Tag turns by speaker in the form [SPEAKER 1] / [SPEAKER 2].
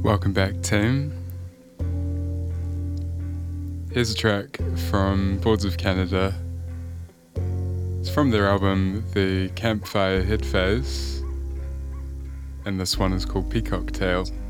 [SPEAKER 1] Welcome back, team. Here's a track from Boards of Canada. It's from their album The Campfire Hit Phase, and this one is called Peacock Tail.